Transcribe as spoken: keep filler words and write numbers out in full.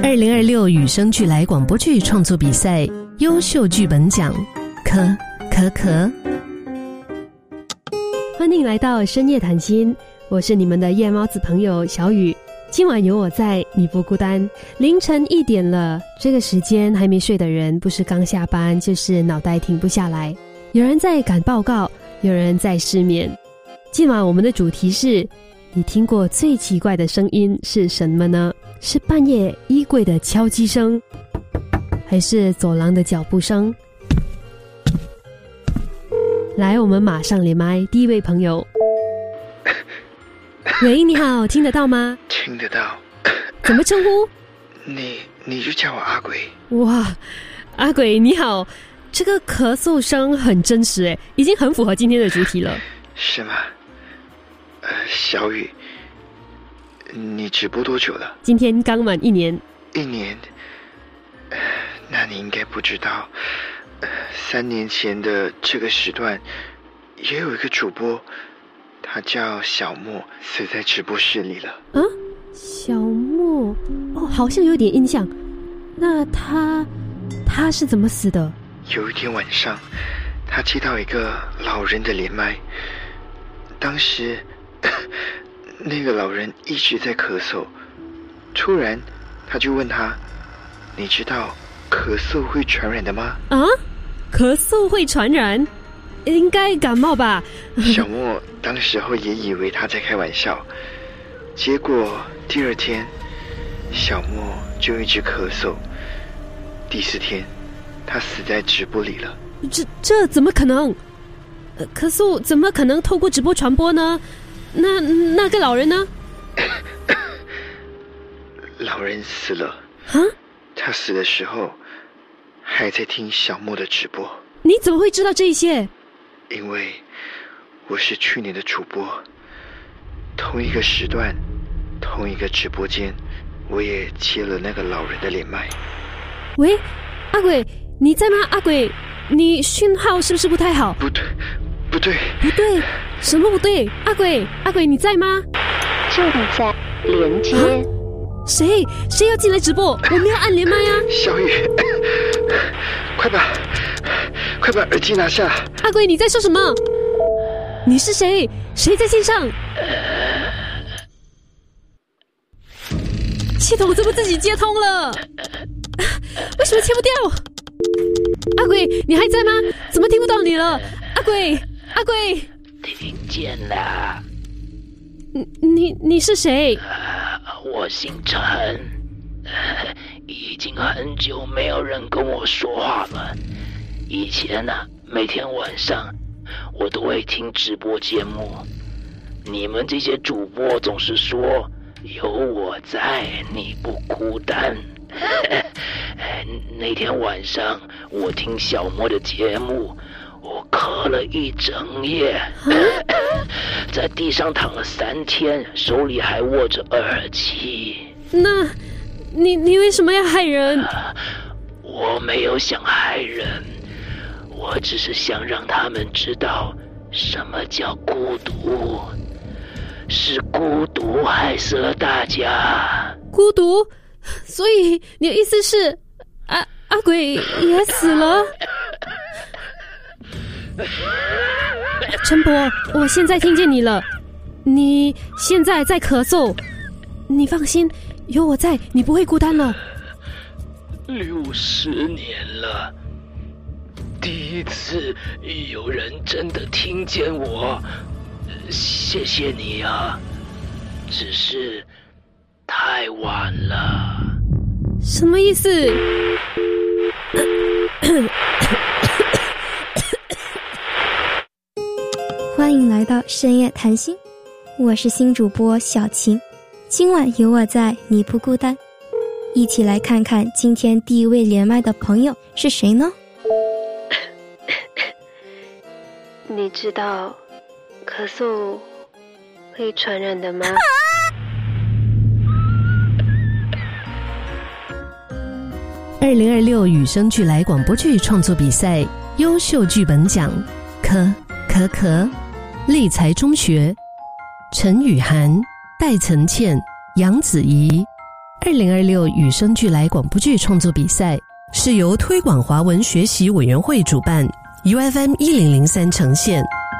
二零二六有声剧来广播剧创作比赛优秀剧本奖，可可可。欢迎来到深夜谈心，我是你们的夜猫子朋友小雨。今晚有我在，你不孤单。凌晨一点了，这个时间还没睡的人，不是刚下班，就是脑袋停不下来。有人在赶报告，有人在失眠。今晚我们的主题是：你听过最奇怪的声音是什么呢？是半夜衣柜的敲击声，还是走廊的脚步声？来，我们马上连麦第一位朋友。喂，你好，听得到吗？ 听得到。 怎么称呼？ 你你就叫我阿鬼。 哇，阿鬼你好，这个咳嗽声很真实诶，已经很符合今天的主题了。 是吗？呃，小雨，你直播多久了？ 今天刚满一年。 一年？呃、那你应该不知道，呃，三年前的这个时段，也有一个主播，他叫小莫，死在直播室里了。 啊，小莫，哦，好像有点印象。那他，他是怎么死的？ 有一天晚上，他接到一个老人的连麦，当时那个老人一直在咳嗽，突然他就问他：你知道咳嗽会传染的吗？ 啊，咳嗽会传染？应该感冒吧。 小莫当时候也以为他在开玩笑，结果第二天小莫就一直咳嗽，第四天他死在直播里了。 这这怎么可能？呃，咳嗽怎么可能透过直播传播呢？那那个老人呢？ 老人死了。 啊？ 他死的时候还在听小莫的直播。 你怎么会知道这些？ 因为我是去年的主播，同一个时段同一个直播间，我也接了那个老人的连麦。 喂，阿鬼你在吗？阿鬼，你讯号是不是不太好？ 不对不对不对，什么不对？阿鬼阿鬼你在吗？ 正在连接。 啊，谁谁要进来直播？我们要按连麦啊！ 小雨，快把快把耳机拿下！ 阿鬼你在说什么？你是谁？谁在线上？系统怎么自己接通了？为什么切不掉？阿鬼你还在吗？怎么听不到你了？阿鬼阿鬼， 听见了。 你你你是谁？ 呃、我姓陈、呃，已经很久没有人跟我说话了。以前啊，每天晚上我都会听直播节目，你们这些主播总是说有我在你不孤单。那天晚上我听小莫的节目，我咳了一整夜，在地上躺了三天，手里还握着耳机。 那你你为什么要害人？ 我没有想害人，我只是想让他们知道什么叫孤独，是孤独害死了大家。 孤独？所以你的意思是阿阿鬼也死了？陈伯，我现在听见你了，你现在在咳嗽，你放心，有我在，你不会孤单了。 六十年了，第一次有人真的听见我，谢谢你啊，只是太晚了。 什么意思？ 欢迎来到深夜谈心，我是新主播小晴，今晚有我在，你不孤单。一起来看看今天第一位连麦的朋友是谁呢？ 你知道咳嗽会传染的吗？ 二零二六有声剧来广播剧创作比赛优秀剧本奖，可可可，立才中学，陈雨涵、戴岑倩、杨子怡， 二零二六与生俱来广播剧创作比赛是由推广华文学习委员会主办， U F M 一零零三呈现。